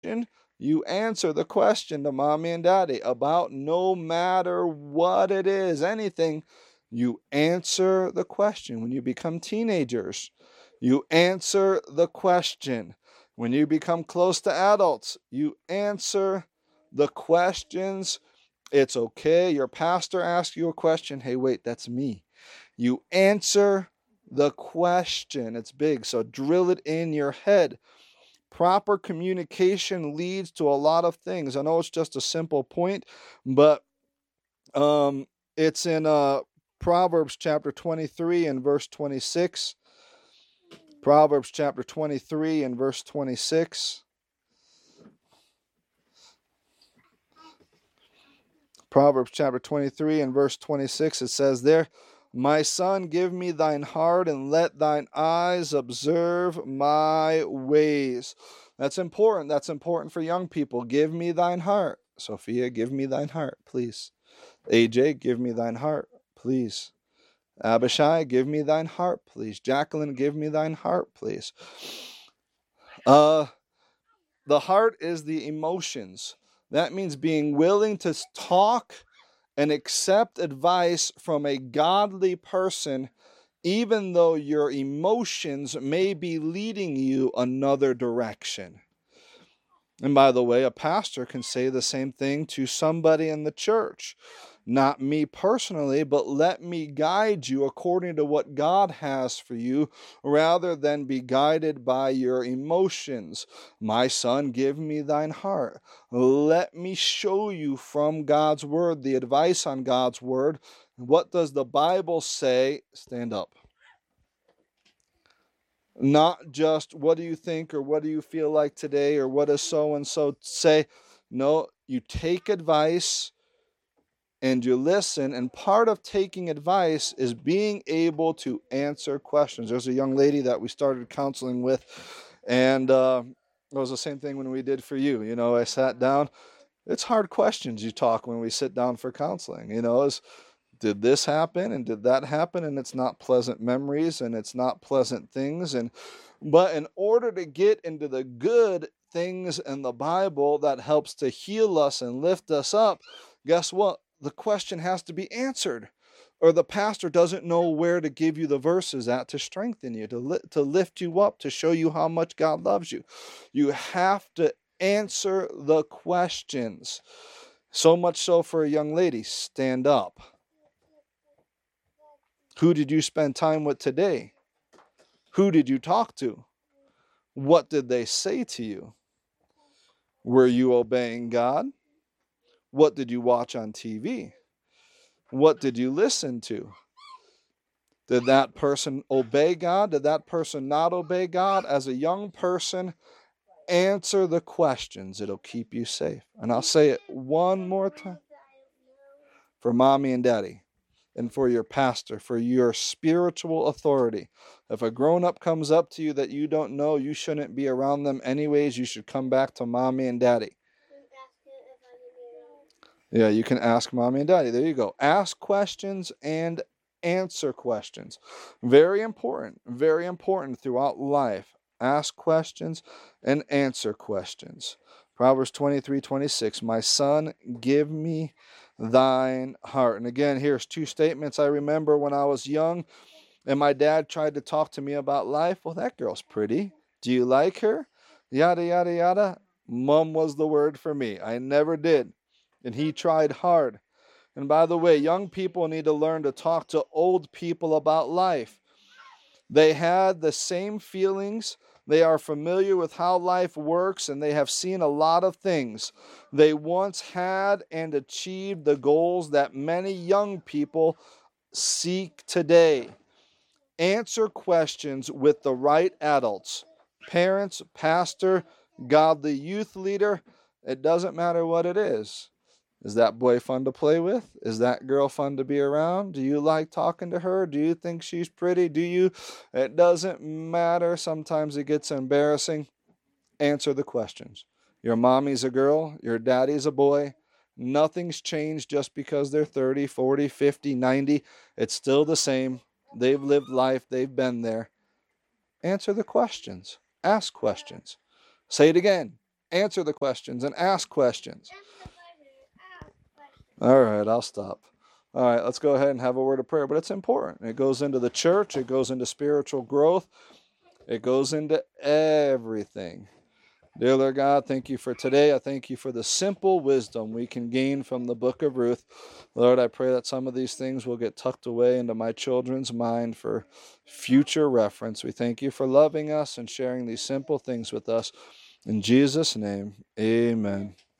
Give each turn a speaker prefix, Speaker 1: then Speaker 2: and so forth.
Speaker 1: you answer the question to mommy and daddy about no matter what it is, anything. You answer the question. When you become teenagers, you answer the question. When you become close to adults, you answer the questions. It's okay. Your pastor asks you a question. Hey, wait, that's me. You answer the question. It's big, so drill it in your head. Proper communication leads to a lot of things. I know it's just a simple point, but it's in Proverbs chapter 23 and verse 26. Proverbs chapter 23 and verse 26. Proverbs chapter 23 and verse 26, it says there, my son, give me thine heart, and let thine eyes observe my ways. That's important. That's important for young people. Give me thine heart. Sophia, give me thine heart, please. AJ, give me thine heart, please. Abishai, give me thine heart, please. Jacqueline, give me thine heart, please. The heart is the emotions. That means being willing to talk and accept advice from a godly person, even though your emotions may be leading you another direction. And by the way, a pastor can say the same thing to somebody in the church. Not me personally, but let me guide you according to what God has for you, rather than be guided by your emotions. My son, give me thine heart. Let me show you from God's word, the advice on God's word. What does the Bible say? Stand up. Not just what do you think or what do you feel like today or what does so-and-so say. No, you take advice and you listen, and part of taking advice is being able to answer questions. There's a young lady that we started counseling with, and it was the same thing when we did for you. You know, I sat down. It's hard questions you talk when we sit down for counseling. You know, did this happen and did that happen? And it's not pleasant memories and it's not pleasant things. But in order to get into the good things in the Bible that helps to heal us and lift us up, guess what? The question has to be answered, or the pastor doesn't know where to give you the verses at to strengthen you, to lift you up, to show you how much God loves you. You have to answer the questions. So much so for a young lady, stand up. Who did you spend time with today? Who did you talk to? What did they say to you? Were you obeying God? What did you watch on TV? What did you listen to? Did that person obey God? Did that person not obey God? As a young person, answer the questions. It'll keep you safe. And I'll say it one more time. For mommy and daddy, and for your pastor, for your spiritual authority. If a grown-up comes up to you that you don't know, you shouldn't be around them anyways. You should come back to mommy and daddy. Yeah, you can ask mommy and daddy. There you go. Ask questions and answer questions. Very important throughout life. Ask questions and answer questions. Proverbs 23:26. My son, give me thine heart. And again, here's two statements I remember when I was young and my dad tried to talk to me about life. Well, that girl's pretty. Do you like her? Yada, yada, yada. Mom was the word for me. I never did. And he tried hard. And by the way, young people need to learn to talk to old people about life. They had the same feelings. They are familiar with how life works, and they have seen a lot of things. They once had and achieved the goals that many young people seek today. Answer questions with the right adults. Parents, pastor, godly youth leader. It doesn't matter what it is. Is that boy fun to play with? Is that girl fun to be around? Do you like talking to her? Do you think she's pretty? Do you? It doesn't matter. Sometimes it gets embarrassing. Answer the questions. Your mommy's a girl. Your daddy's a boy. Nothing's changed just because they're 30, 40, 50, 90. It's still the same. They've lived life. They've been there. Answer the questions. Ask questions. Say it again. answer the questions and ask questions. All right, I'll stop. All right, let's go ahead and have a word of prayer. But it's important. It goes into the church. It goes into spiritual growth. It goes into everything. Dear Lord God, thank you for today. I thank you for the simple wisdom we can gain from the book of Ruth. Lord, I pray that some of these things will get tucked away into my children's mind for future reference. We thank you for loving us and sharing these simple things with us. In Jesus' name, amen.